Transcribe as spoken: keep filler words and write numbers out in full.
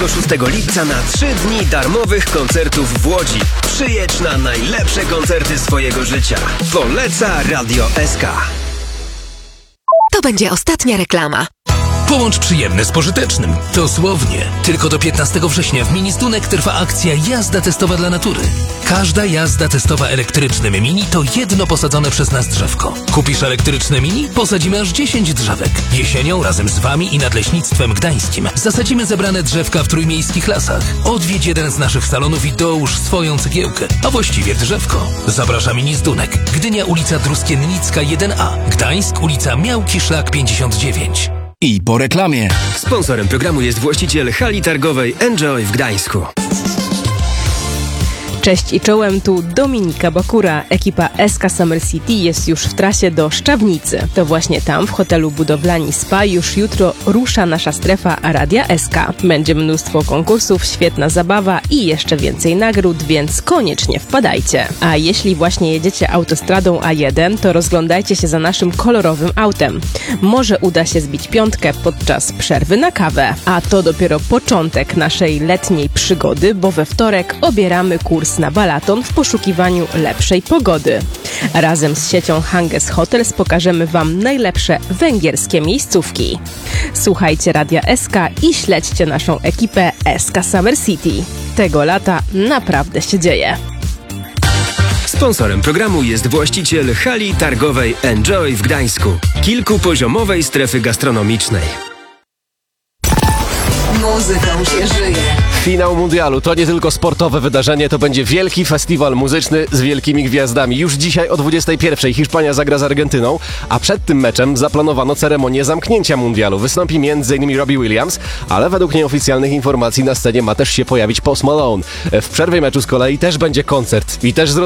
do szóstego lipca na trzy dni darmowych koncertów w Łodzi. Przyjedź na najlepsze koncerty swojego życia. Poleca Radio S K. To będzie ostatnia reklama. Połącz przyjemne z pożytecznym. Dosłownie. Tylko do piętnastego września w Ministunek trwa akcja jazda testowa dla natury. Każda jazda testowa elektrycznym Mini to jedno posadzone przez nas drzewko. Kupisz elektryczne Mini? Posadzimy aż dziesięć drzewek. Jesienią razem z Wami i Nadleśnictwem Gdańskim zasadzimy zebrane drzewka w trójmiejskich lasach. Odwiedź jeden z naszych salonów i dołóż swoją cegiełkę, a właściwie drzewko. Zaprasza Ministunek. Gdynia, ulica Druskiennicka jeden A. Gdańsk, ulica Miałki Szlak pięćdziesiąt dziewięć. I po reklamie. Sponsorem programu jest właściciel hali targowej Enjoy w Gdańsku. Cześć i czołem, tu Dominika Bakura. Ekipa S K Summer City jest już w trasie do Szczawnicy. To właśnie tam, w hotelu Budowlani Spa, już jutro rusza nasza strefa Radia S K. Będzie mnóstwo konkursów, świetna zabawa i jeszcze więcej nagród, więc koniecznie wpadajcie. A jeśli właśnie jedziecie autostradą A jeden, to rozglądajcie się za naszym kolorowym autem. Może uda się zbić piątkę podczas przerwy na kawę. A to dopiero początek naszej letniej przygody, bo we wtorek obieramy kurs na balaton w poszukiwaniu lepszej pogody. Razem z siecią Hanges Hotels pokażemy Wam najlepsze węgierskie miejscówki. Słuchajcie Radia S K i śledźcie naszą ekipę S K Summer City. Tego lata naprawdę się dzieje. Sponsorem programu jest właściciel hali targowej Enjoy w Gdańsku, kilkupoziomowej strefy gastronomicznej. Muzyką się żyje. Finał mundialu to nie tylko sportowe wydarzenie, to będzie wielki festiwal muzyczny z wielkimi gwiazdami. Już dzisiaj o dwudziestej pierwszej Hiszpania zagra z Argentyną, a przed tym meczem zaplanowano ceremonię zamknięcia mundialu. Wystąpi między innymi Robbie Williams, ale według nieoficjalnych informacji na scenie ma też się pojawić Post Malone. W przerwie meczu z kolei też będzie koncert i też z